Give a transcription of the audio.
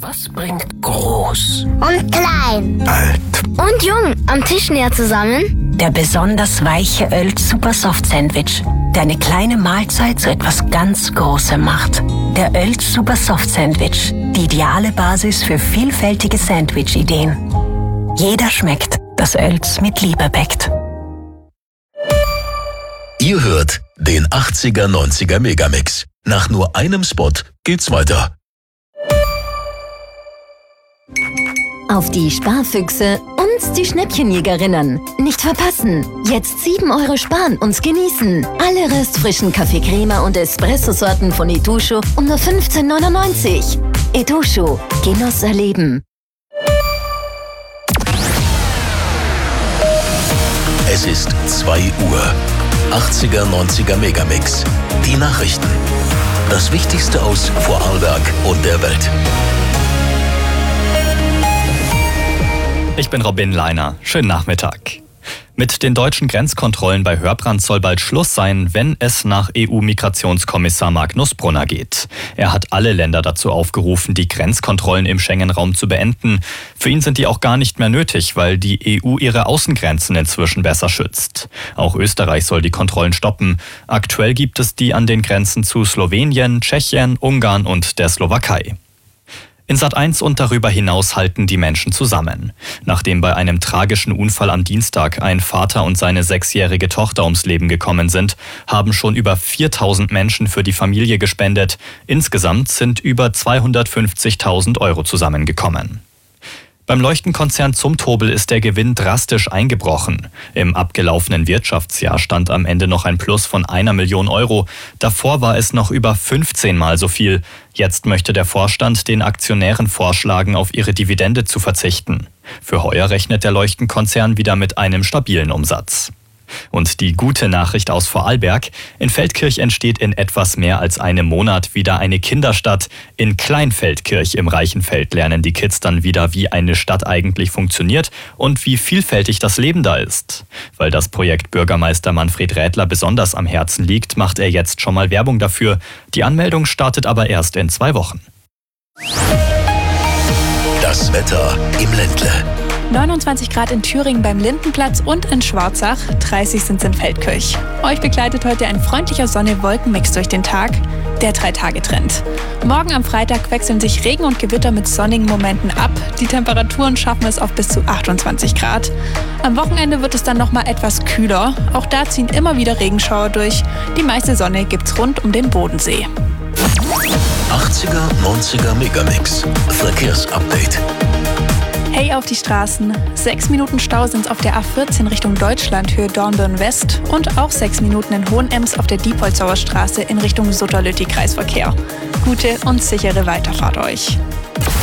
Was bringt groß und klein, alt und jung am Tisch näher zusammen? Der besonders weiche Oelt Super Soft Sandwich, der eine kleine Mahlzeit zu etwas ganz Großem macht. Der Oelt Super Soft Sandwich, die ideale Basis für vielfältige Sandwich-Ideen. Jeder schmeckt, das Oelt mit Liebe bäckt. Ihr hört den 80er-90er Megamix. Nach nur einem Spot geht's weiter. Auf die Sparfüchse und die Schnäppchenjägerinnen. Nicht verpassen. Jetzt 7 € sparen und genießen. Alle restfrischen Kaffee-Crema und Espresso-Sorten von Etoucho um nur 15,99 €. Etoucho. Genuss erleben. Es ist 2 Uhr. 80er-90er Megamix. Die Nachrichten. Das Wichtigste aus Vorarlberg und der Welt. Ich bin Robin Leiner. Schönen Nachmittag. Mit den deutschen Grenzkontrollen bei Hörbrand soll bald Schluss sein, wenn es nach EU-Migrationskommissar Mark Nussbrunner geht. Er hat alle Länder dazu aufgerufen, die Grenzkontrollen im Schengen-Raum zu beenden. Für ihn sind die auch gar nicht mehr nötig, weil die EU ihre Außengrenzen inzwischen besser schützt. Auch Österreich soll die Kontrollen stoppen. Aktuell gibt es die an den Grenzen zu Slowenien, Tschechien, Ungarn und der Slowakei. In Sat.1 und darüber hinaus halten die Menschen zusammen. Nachdem bei einem tragischen Unfall am Dienstag ein Vater und seine 6-jährige Tochter ums Leben gekommen sind, haben schon über 4.000 Menschen für die Familie gespendet. Insgesamt sind über 250.000 € zusammengekommen. Beim Leuchtenkonzern Zumtobel ist der Gewinn drastisch eingebrochen. Im abgelaufenen Wirtschaftsjahr stand am Ende noch ein Plus von 1 Million €. Davor war es noch über 15-mal so viel. Jetzt möchte der Vorstand den Aktionären vorschlagen, auf ihre Dividende zu verzichten. Für heuer rechnet der Leuchtenkonzern wieder mit einem stabilen Umsatz. Und die gute Nachricht aus Vorarlberg: In Feldkirch entsteht in etwas mehr als einem Monat wieder eine Kinderstadt. In Kleinfeldkirch im Reichenfeld lernen die Kids dann wieder, wie eine Stadt eigentlich funktioniert und wie vielfältig das Leben da ist. Weil das Projekt Bürgermeister Manfred Rädler besonders am Herzen liegt, macht er jetzt schon mal Werbung dafür. Die Anmeldung startet aber erst in 2 Wochen. Das Wetter im Ländle. 29 Grad in Thüringen beim Lindenplatz und in Schwarzach, 30 sind es in Feldkirch. Euch begleitet heute ein freundlicher Sonne-Wolken-Mix durch den Tag, der 3-Tage-Trend. Morgen am Freitag wechseln sich Regen und Gewitter mit sonnigen Momenten ab. Die Temperaturen schaffen es auf bis zu 28 Grad. Am Wochenende wird es dann nochmal etwas kühler. Auch da ziehen immer wieder Regenschauer durch. Die meiste Sonne gibt's rund um den Bodensee. 80er-90er Megamix. Verkehrsupdate. Hey auf die Straßen. 6 Minuten Stau sind es auf der A14 Richtung Deutschland, Höhe Dornbirn West, und auch 6 Minuten in Hohenems auf der Diepholzauer Straße in Richtung Sutterlütti Kreisverkehr. Gute und sichere Weiterfahrt euch.